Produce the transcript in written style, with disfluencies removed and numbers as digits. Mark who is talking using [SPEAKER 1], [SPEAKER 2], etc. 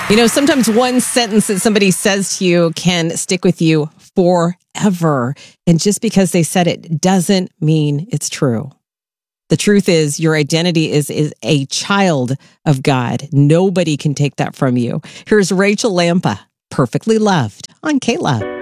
[SPEAKER 1] You know, sometimes one sentence that somebody says to you can stick with you forever. And just because they said it doesn't mean it's true. The truth is your identity is a child of God. Nobody can take that from you. Here's Rachel Lampa, Perfectly Loved on K-Love.